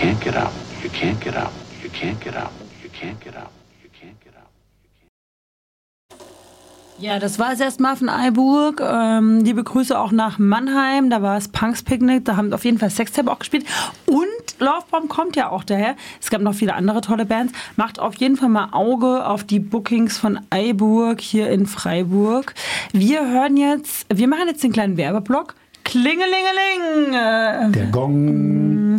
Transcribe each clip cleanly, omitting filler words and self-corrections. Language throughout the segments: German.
can't get up, you can't get up, you can't get up, you can't get up, you can't get up. Ja, das war es erstmal von Eiburg. Liebe Grüße auch nach Mannheim. Da war es Punks Picnic. Da haben auf jeden Fall Sextape auch gespielt. Und Lovebomb kommt ja auch daher. Es gab noch viele andere tolle Bands. Macht auf jeden Fall mal Auge auf die Bookings von Eiburg hier in Freiburg. Wir machen jetzt den kleinen Werbeblock. Klingelingeling! Der Gong.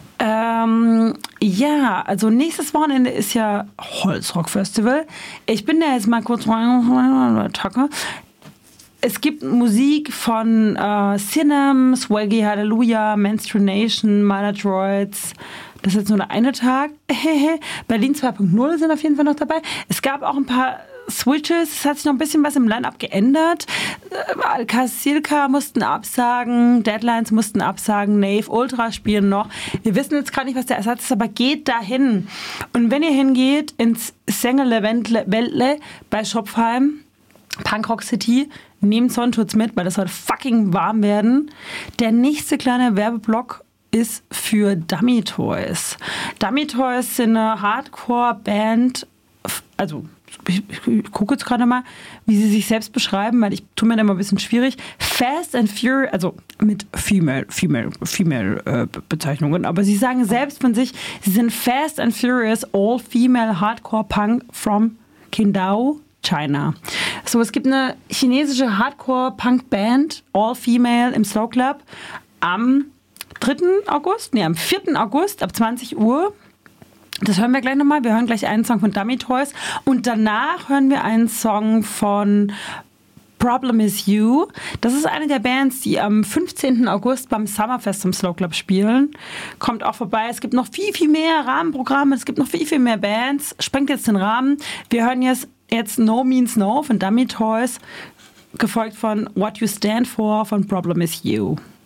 Ja, also nächstes Wochenende ist ja Holzrock Festival. Ich bin da jetzt mal kurz rein. Es gibt Musik von Cinem, Swaggy Hallelujah, Menstruation, Maladroids. Das ist jetzt nur der eine Tag. Berlin 2.0 sind auf jeden Fall noch dabei. Es gab auch ein paar Switches, es hat sich noch ein bisschen was im Line-Up geändert. Silka mussten absagen, Deadlines mussten absagen, Nave Ultra spielen noch. Wir wissen jetzt gar nicht, was der Ersatz ist, aber geht dahin. Und wenn ihr hingeht ins Sängele Weltle bei Schopfheim, Punkrock City, nehmt Sonnenschutz mit, weil das soll fucking warm werden. Der nächste kleine Werbeblock ist für Dummy Toys. Dummy Toys sind eine Hardcore-Band, also ich gucke jetzt gerade mal, wie sie sich selbst beschreiben, weil ich tue mir da immer ein bisschen schwierig. Fast and Furious, also mit Female Bezeichnungen, aber sie sagen selbst von sich, sie sind Fast and Furious All-Female Hardcore Punk from Qingdao, China. So, es gibt eine chinesische Hardcore-Punk-Band, All-Female im Slow Club am 4. August ab 20 Uhr. Das hören wir gleich nochmal. Wir hören gleich einen Song von Dummy Toys und danach hören wir einen Song von Problem Is You. Das ist eine der Bands, die am 15. August beim Summerfest im Slow Club spielen. Kommt auch vorbei. Es gibt noch viel, viel mehr Rahmenprogramme. Es gibt noch viel, viel mehr Bands. Sprengt jetzt den Rahmen. Wir hören jetzt No Means No von Dummy Toys, gefolgt von What You Stand For von Problem Is You.